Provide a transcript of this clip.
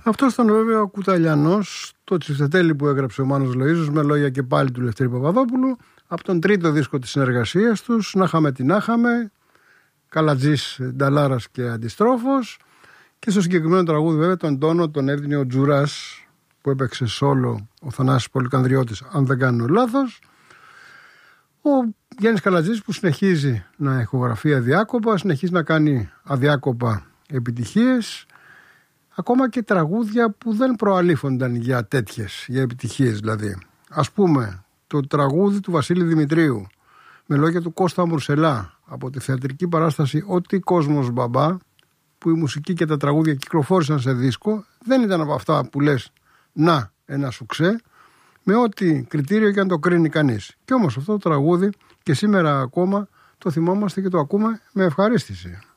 Αυτό ήταν βέβαια ο Κουταλιανός, το τσιφτετέλι που έγραψε ο Μάνος Λοΐζος με λόγια και πάλι του Λευτέρη Παπαδόπουλου, από τον τρίτο δίσκο της συνεργασίας τους, «Να χαμε τι να χαμε», Καλατζής, Νταλάρας και Αντιστρόφος. Και στο συγκεκριμένο τραγούδι βέβαια τον τόνο τον έδινε ο Τζουράς, που έπαιξε σόλο ο Θανάσης Πολυκανδριώτης, αν δεν κάνω λάθος. Ο Γιάννης Καλατζής που συνεχίζει να ηχογραφεί αδιάκοπα, συνεχίζει να κάνει αδιάκοπα επιτυχίες, ακόμα και τραγούδια που δεν προαλήφονταν για τέτοιες, για επιτυχίες δηλαδή. Ας πούμε το τραγούδι του Βασίλη Δημητρίου με λόγια του Κώστα Μουρσελά από τη θεατρική παράσταση «Ό,τι κόσμος μπαμπά», που η μουσική και τα τραγούδια κυκλοφόρησαν σε δίσκο, δεν ήταν από αυτά που λες να ένα σουξέ, με ό,τι κριτήριο και αν το κρίνει κανείς. Και όμως αυτό το τραγούδι και σήμερα ακόμα το θυμόμαστε και το ακούμε με ευχαρίστηση.